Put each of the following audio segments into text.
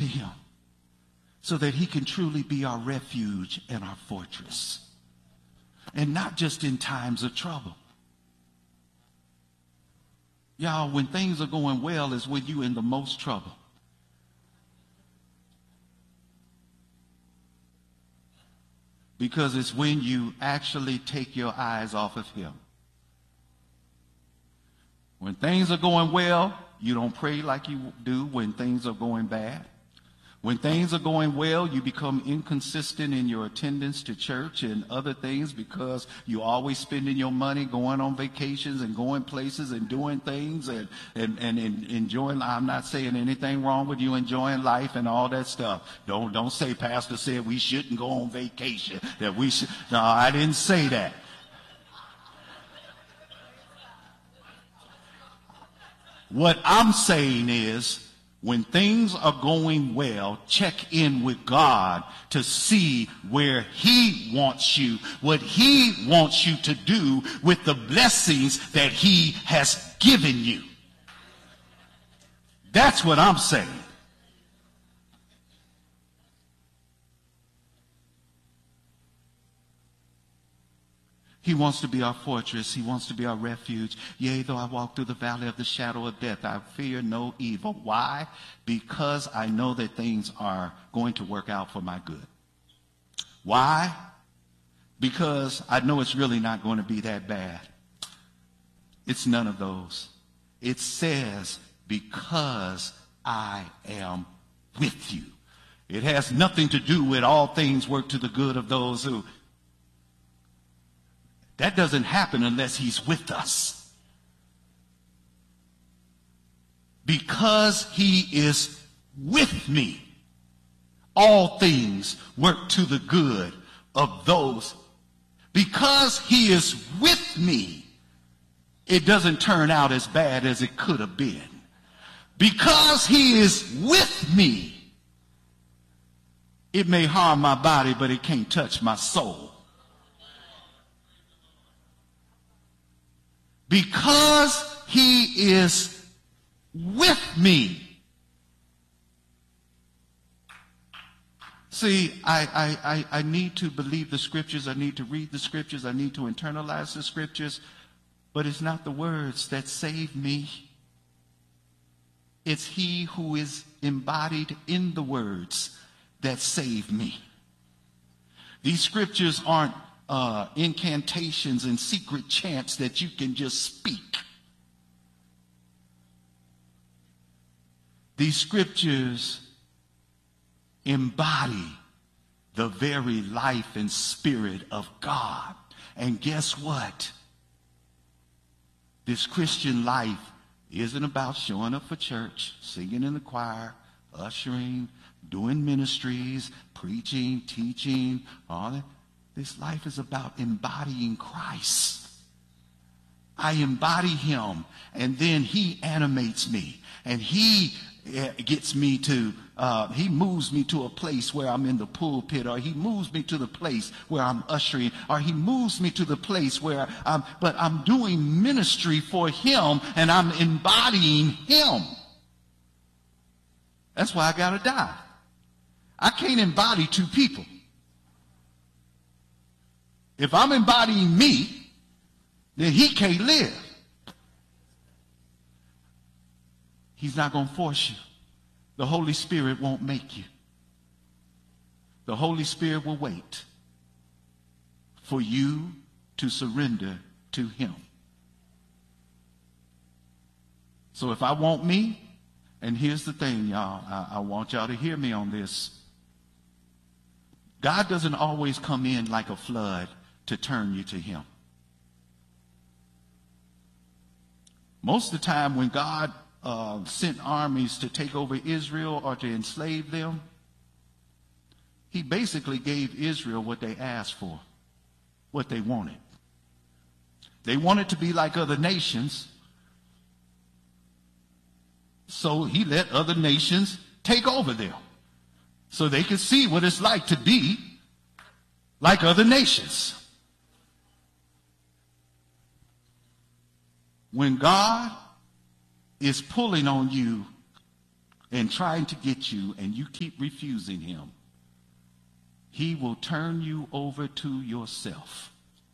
him so that he can truly be our refuge and our fortress. And not just in times of trouble. Y'all, when things are going well is when you're in the most trouble. Because it's when you actually take your eyes off of him. When things are going well, you don't pray like you do when things are going bad. When things are going well, you become inconsistent in your attendance to church and other things because you're always spending your money going on vacations and going places and doing things and enjoying. I'm not saying anything wrong with you enjoying life and all that stuff. Don't say Pastor said we shouldn't go on vacation, that we should. No, I didn't say that. What I'm saying is, when things are going well, check in with God to see where he wants you, what he wants you to do with the blessings that he has given you. That's what I'm saying. He wants to be our fortress. He wants to be our refuge. Yea, though I walk through the valley of the shadow of death, I fear no evil. Why? Because I know that things are going to work out for my good. Why? Because I know it's really not going to be that bad. It's none of those. It says, because I am with you. It has nothing to do with all things work to the good of those who... That doesn't happen unless he's with us. Because he is with me, all things work to the good of those. Because he is with me, it doesn't turn out as bad as it could have been. Because he is with me, it may harm my body, but it can't touch my soul. Because he is with me. See, I need to believe the scriptures. I need to read the scriptures. I need to internalize the scriptures. But it's not the words that save me. It's he who is embodied in the words that save me. These scriptures aren't incantations and secret chants that you can just speak. These scriptures embody the very life and spirit of God. And guess what? This Christian life isn't about showing up for church, singing in the choir, ushering, doing ministries, preaching, teaching, all that. This life is about embodying Christ. I embody him, and then he animates me, and he gets me to, he moves me to a place where I'm in the pulpit, or he moves me to the place where I'm ushering, or he moves me to the place where I'm doing ministry for him, and I'm embodying him. That's why I gotta die. I can't embody two people. If I'm embodying me, then he can't live. He's not going to force you. The Holy Spirit won't make you. The Holy Spirit will wait for you to surrender to him. So if I want me, and here's the thing, y'all, I want y'all to hear me on this. God doesn't always come in like a flood to turn you to him. Most of the time when God sent armies to take over Israel or to enslave them, he basically gave Israel what they asked for, what they wanted. They wanted to be like other nations, so he let other nations take over them so they could see what it's like to be like other nations. When God is pulling on you and trying to get you, and you keep refusing him, he will turn you over to yourself.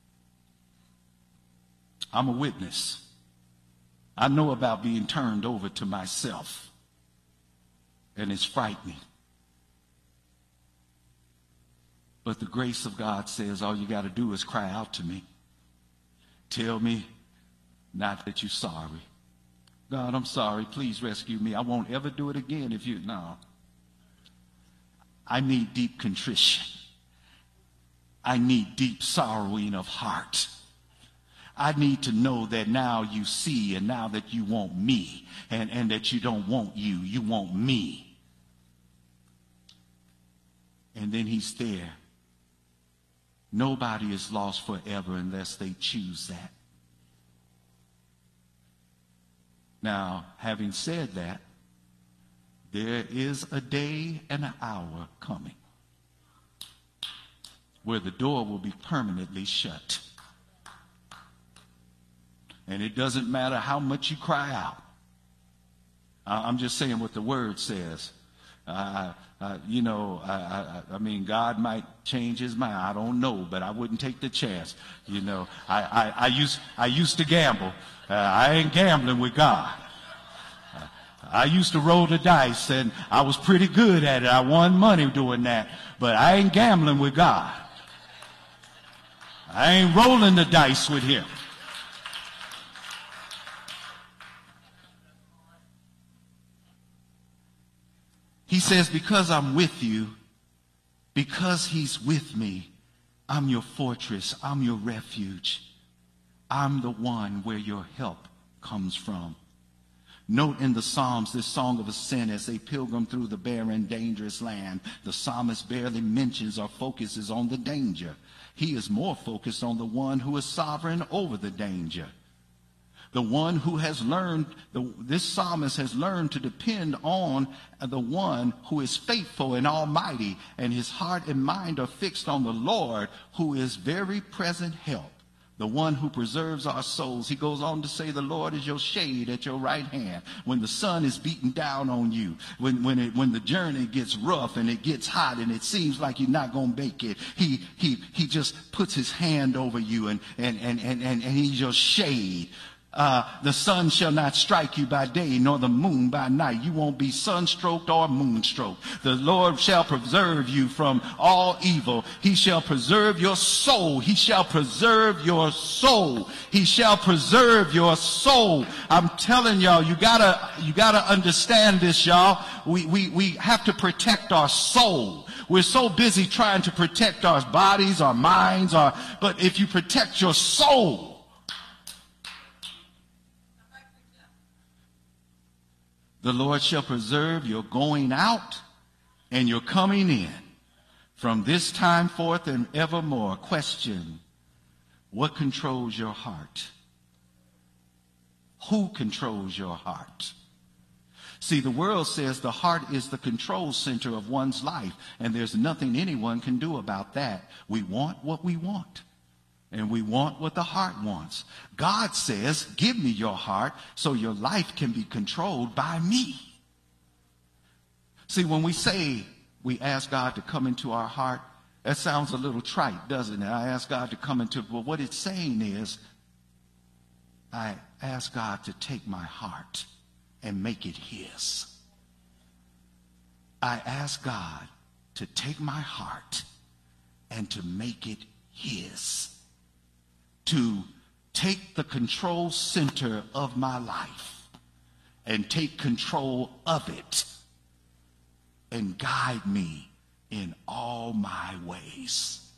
I'm a witness. I know about being turned over to myself, and it's frightening. But the grace of God says all you got to do is cry out to me. Tell me not that you're sorry. God, I'm sorry. Please rescue me. I won't ever do it again if you... No. I need deep contrition. I need deep sorrowing of heart. I need to know that now you see, and now that you want me, and that you don't want you, you want me. And then he's there. Nobody is lost forever unless they choose that. Now, having said that, there is a day and an hour coming where the door will be permanently shut. And it doesn't matter how much you cry out. I'm just saying what the word says. I mean, God might change his mind. I don't know, but I wouldn't take the chance. You know, I used to gamble. I ain't gambling with God. I used to roll the dice, and I was pretty good at it. I won money doing that, but I ain't gambling with God. I ain't rolling the dice with him. He says, because I'm with you, because he's with me, I'm your fortress, I'm your refuge. I'm the one where your help comes from. Note in the Psalms this song of ascent as they pilgrim through the barren, dangerous land. The psalmist barely mentions or focuses on the danger. He is more focused on the one who is sovereign over the danger. The one who has learned, this psalmist has learned to depend on the one who is faithful and almighty, and his heart and mind are fixed on the Lord, who is very present help, the one who preserves our souls. He goes on to say, the Lord is your shade at your right hand. When the sun is beating down on you, when the journey gets rough and it gets hot and it seems like you're not going to make it, he just puts his hand over you and he's your shade. The sun shall not strike you by day, nor the moon by night. You won't be sunstroked or moonstroked. The Lord shall preserve you from all evil. He shall preserve your soul. He shall preserve your soul. He shall preserve your soul. I'm telling y'all, you gotta understand this, y'all. We have to protect our soul. We're so busy trying to protect our bodies, our minds, but if you protect your soul, the Lord shall preserve your going out and your coming in from this time forth and evermore. Question: what controls your heart? Who controls your heart? See, the world says the heart is the control center of one's life, and there's nothing anyone can do about that. We want what we want. And we want what the heart wants. God says, give me your heart so your life can be controlled by me. See, when we say we ask God to come into our heart, that sounds a little trite, doesn't it? I ask God to come into, well, what it's saying is, I ask God to take my heart and make it his. I ask God to take my heart and to make it his. To take the control center of my life and take control of it and guide me in all my ways.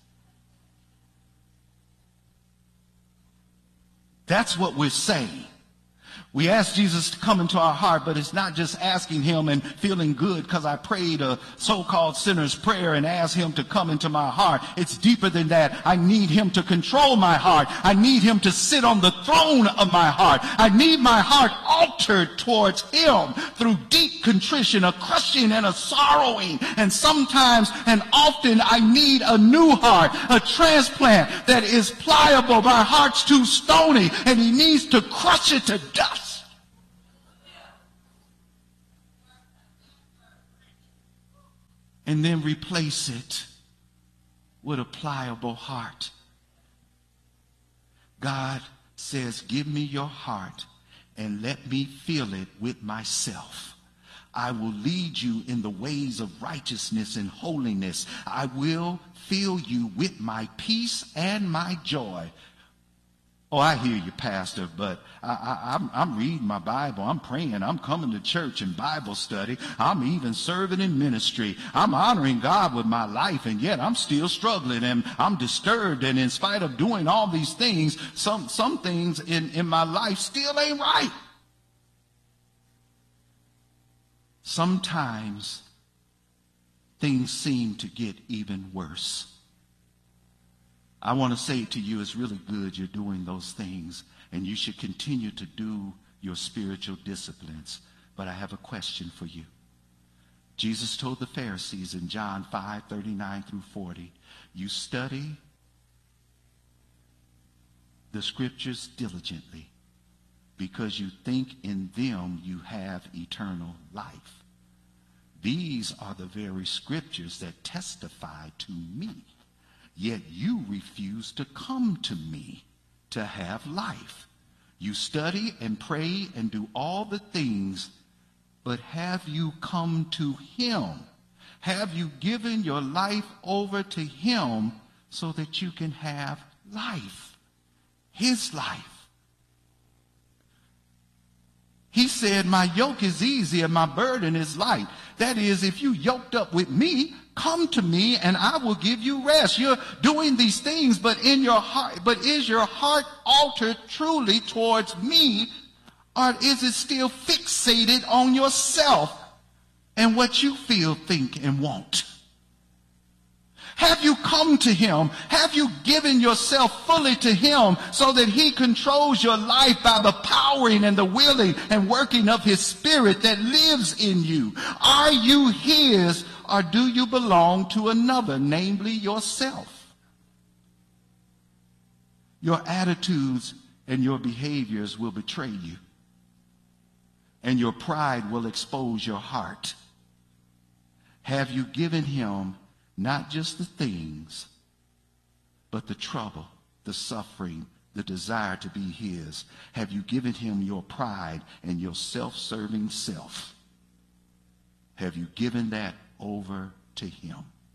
That's what we're saying. We ask Jesus to come into our heart, but it's not just asking him and feeling good because I prayed a so-called sinner's prayer and asked him to come into my heart. It's deeper than that. I need him to control my heart. I need him to sit on the throne of my heart. I need my heart altered towards him through deep contrition, a crushing and a sorrowing. And sometimes and often I need a new heart, a transplant that is pliable. My heart's too stony and he needs to crush it to dust. and then replace it with a pliable heart. God says, give me your heart and let me fill it with myself. I will lead you in the ways of righteousness and holiness. I will fill you with my peace and my joy. Oh, I hear you, Pastor, but I'm reading my Bible. I'm praying. I'm coming to church and Bible study. I'm even serving in ministry. I'm honoring God with my life, and yet I'm still struggling, and I'm disturbed. And in spite of doing all these things, some things in my life still ain't right. Sometimes things seem to get even worse. I want to say to you, it's really good you're doing those things, and you should continue to do your spiritual disciplines. But I have a question for you. Jesus told the Pharisees in John 5:39 through 40, you study the scriptures diligently because you think in them you have eternal life. These are the very scriptures that testify to me. Yet you refuse to come to me to have life. You study and pray and do all the things, but have you come to him? Have you given your life over to him so that you can have life? His life. He said, my yoke is easy and my burden is light. That is, if you yoked up with me, come to me and I will give you rest. You're doing these things, but in your heart, but is your heart altered truly towards me, or is it still fixated on yourself and what you feel, think, and want? Have you come to him? Have you given yourself fully to him so that he controls your life by the powering and the willing and working of his spirit that lives in you? Are you his, or do you belong to another, namely yourself? Your attitudes and your behaviors will betray you, and your pride will expose your heart. Have you given him not just the things, but the trouble, the suffering, the desire to be his? Have you given him your pride and your self-serving self? Have you given that over to him?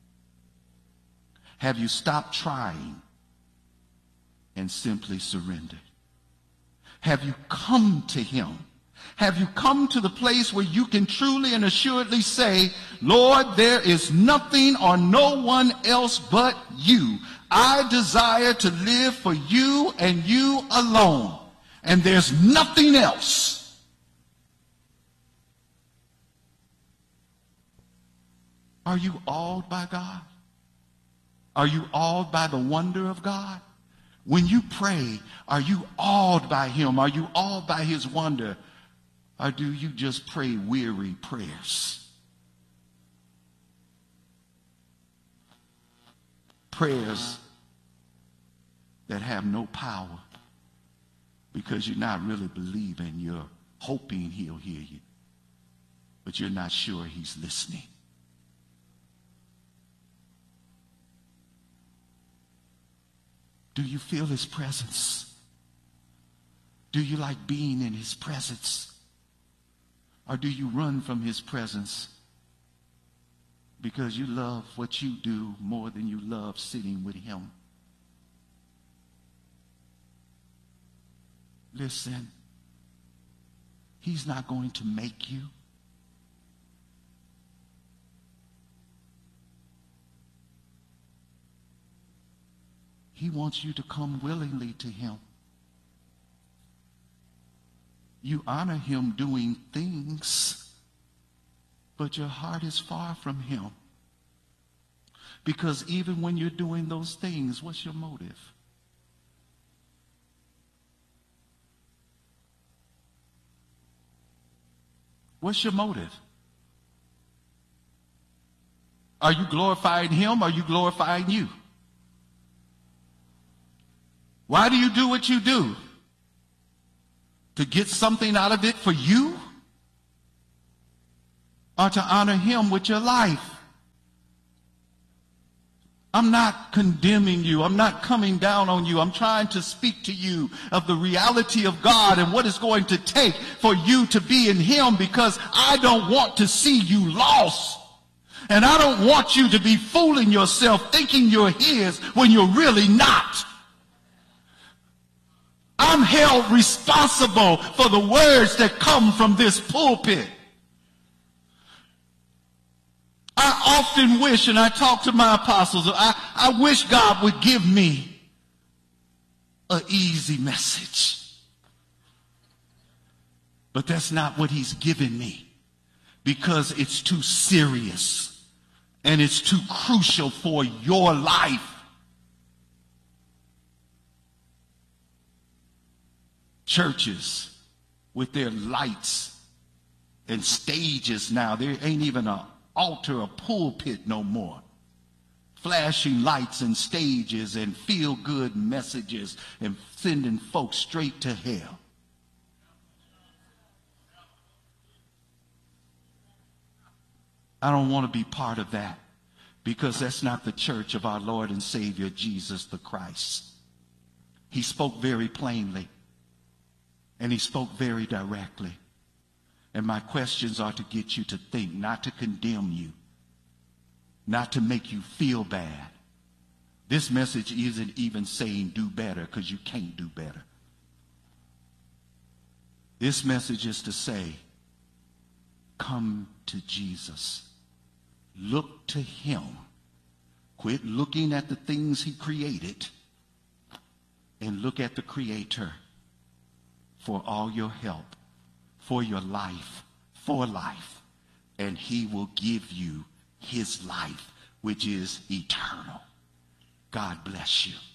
Have you stopped trying and simply surrendered? Have you come to him? Have you come to the place where you can truly and assuredly say, Lord, there is nothing or no one else but you. I desire to live for you and you alone, and there's nothing else. Are you awed by God? Are you awed by the wonder of God? When you pray, are you awed by him? Are you awed by his wonder? Or do you just pray weary prayers? Prayers that have no power because you're not really believing. You're hoping he'll hear you, but you're not sure he's listening. Do you feel his presence? Do you like being in his presence? Or do you run from his presence because you love what you do more than you love sitting with him? Listen, he's not going to make you. He wants you to come willingly to him. You honor him doing things, but your heart is far from him. Because even when you're doing those things, what's your motive? What's your motive? Are you glorifying him or are you glorifying you? Why do you do what you do? To get something out of it for you? Or to honor him with your life? I'm not condemning you. I'm not coming down on you. I'm trying to speak to you of the reality of God and what it's going to take for you to be in him, because I don't want to see you lost. And I don't want you to be fooling yourself thinking you're his when you're really not. I'm held responsible for the words that come from this pulpit. I often wish, and I talk to my apostles, I wish God would give me an easy message. But that's not what he's given me, because it's too serious and it's too crucial for your life. Churches with their lights and stages now, there ain't even an altar or pulpit no more. Flashing lights and stages and feel-good messages and sending folks straight to hell. I don't want to be part of that, because that's not the church of our Lord and Savior Jesus the Christ. He spoke very plainly, and he spoke very directly. And my questions are to get you to think, not to condemn you, not to make you feel bad. This message isn't even saying do better, because you can't do better. This message is to say, come to Jesus. Look to him. Quit looking at the things he created and look at the Creator for all your help, for your life, for life, and he will give you his life, which is eternal. God bless you.